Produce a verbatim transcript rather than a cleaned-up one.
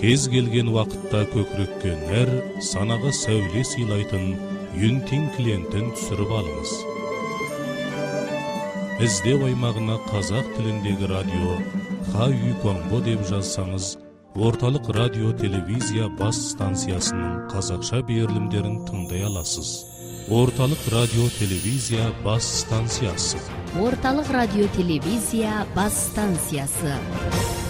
кез келген уақытта көкірекке нәр, санаға сәуле сыйлайтын Юнтин клиентін түсіріп алыңыз. Іздеу аймағына қазақ тіліндегі радио Ха Юконго деп жазсаңыз, орталық радио телевизия бас станциясының қазақша берілімдерін тыңдай аласыз. Орталық радио телевизия бас станциясы. Орталық радио телевизия бас станциясы.